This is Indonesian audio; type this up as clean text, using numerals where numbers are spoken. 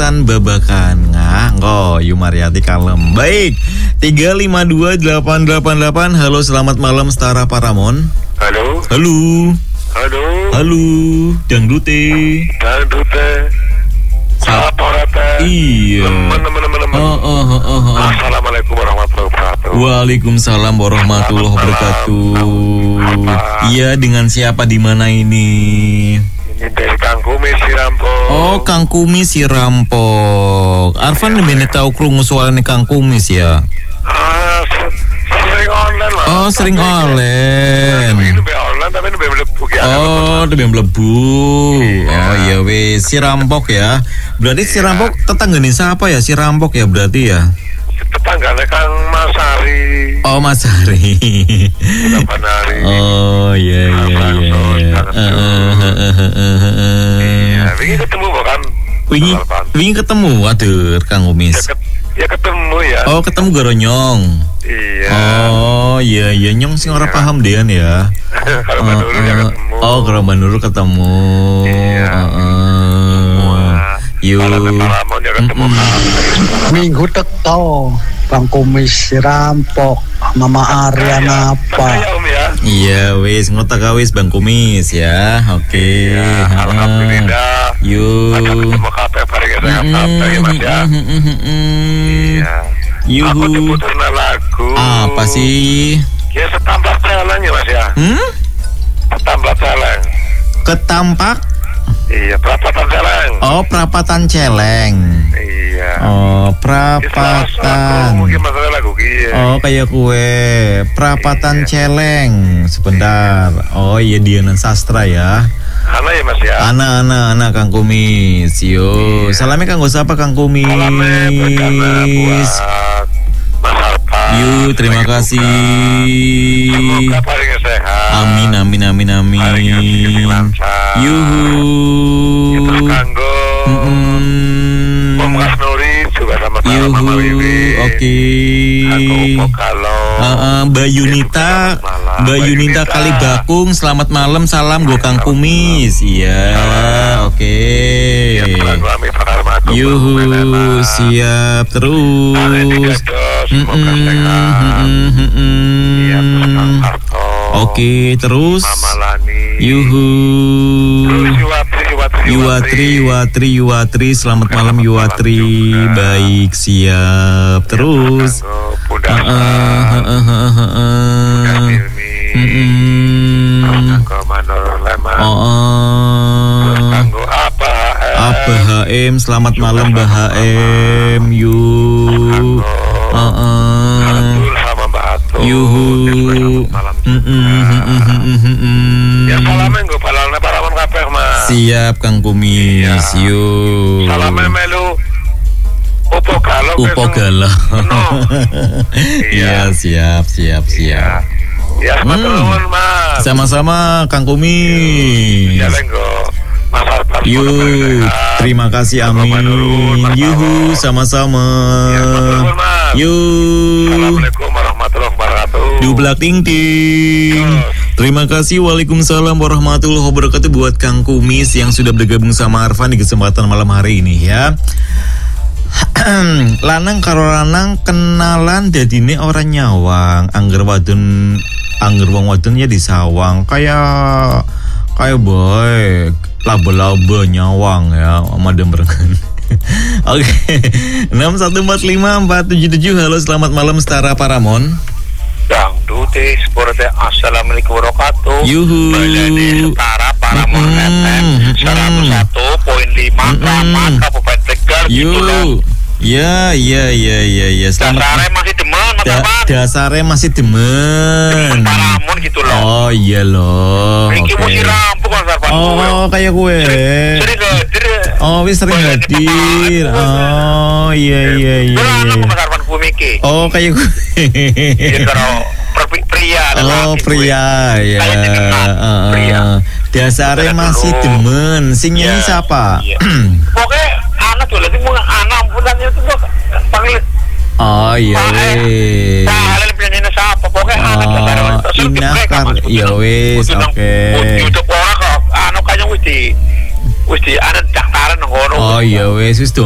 pementasan babakan nggo Yumariati kalem. Baik, 3528888. Halo, selamat malam Setara Paramon. Halo. Halo. Halo. Halo, Dangdute. Saporate. Iya. Assalamualaikum warahmatullahi wabarakatuh. Waalaikumsalam warahmatullahi wabarakatuh. Iya, dengan siapa di mana ini? Ini dari Kang Kumis si Rampok. Oh, Kang Kumis si Rampok. Arfan lebih tahu krungu suaranya Kang Kumis ya. Sering online lah. Oh, sering online. Ini be online tapi ini be mlebu ya. Oh, lebih melebu. Oh iya wes, si Rampok ya. Berarti si Rampok tetanggane siapa ya? Si Rampok ya berarti ya. Tetanggane Kang Masari. Oh, Mas Hari. Hari. Oh iya. Iya, wingi ketemu bukan? Wingi ketemu, waduh Kang Kumis. Ya ketemu ya. Oh, ketemu Garonyong. Iya. Oh iya nyong sing ora paham dean ya. Kalau Bandung ya ketemu. Oh, kalau Bandung ketemu. Iya. Yuk. Paramon ya ketemu. Minggu teko Kang Kumis si Rampok Mama Aryan apa? Ya Om ya. Iya wis ngotak wis Bang Kumis ya. Oke. Alhamdulillah. Yuk. Ketemu kabeh bareng sehat ya Mas ya. Iya. Aku diputerna lagu. Apa sih? Ya setampak jalan ya Mas ya. Setampak jalan. Ketampak? Iya, perapatan Celeng. Oh, perapatan Celeng. Iya. Oh, perapatan. Mungkin masalah lagu kia. Oh, kayak kue perapatan Celeng. Sebentar. Oh iya, Diana Sastra ya. Ana ya Mas ya. Ana Kang Kumis. Yo, salamnya Kang siapa Kang Kumis? Salamnya buat Mas Alfa. Yuk, terima kasih. Semoga paling sehat. Amin. Yuhu. Itu kanggo. Om Kasnuri juga sama-sama Mama Wiwi. Oke. Aku Pokalo. Mbak Yunita Kalibakung, selamat malam, salam gue Kang Kumis. Iya, oke. Yuhu, siap terus. Semoga sehat. Oke, terus. Yuhu. Yuwatri, selamat malam Yuwatri. Baik, siap. Terus. Abah HM, selamat malam Mbah HM. Yuk. Yuhu. Ya salamen gue palalna Paramon kabeh Mas. Siap Kang Kumis. Yuk. Salamen melu Upo Galo. Iya, siap. Ya, teman-teman Mas. Sama-sama Kang Kumis. Ya lenggo. Mas Alfa. Yuk, terima kasih, amin. Yuhu, sama-sama. Yuk. Assalamualaikum warahmatullahi wabarakatuh. Dublak ting. Terima kasih, waalaikumsalam warahmatullahi wabarakatuh buat Kang Kumis yang sudah bergabung sama Arfan di kesempatan malam hari ini ya. Lanang karo lanang kenalan dadine orang nyawang, angger wong wadonnya di sawang kayak boy laba-laba nyawang ya madam berengan. Oke. 6145477. Halo, selamat malam Setara Paramon. Dangdute Sporte. Assalamualaikum warahmatullahi wabarakatuh. Yuhu. Setara Paramon FM 101.5 Kramat Kabupaten Tegal. Ya. Dasarnya masih demen, Dasarnya masih demen. Paramon gitu loh. Oh iya loh. Iki mesti rampung kan Sarpan. Oh, kayak gue. Sering hadir. Oh, wis sering hadir. Oh, iya. Sarpan Kumiki. Oh, kayak gue. Kalau pria. Oh, pria ya. Dasarnya masih demen. Sing ini siapa? Pokoknya anak tuh lagi mau anak ampunannya itu tuh panggil. Oh iya wes. Kalian penyanyi siapa? Pokoknya anak ya wes. Oke. YouTube orang kok anak kayaknya wis di anak daftaran ngono. Oh iya wes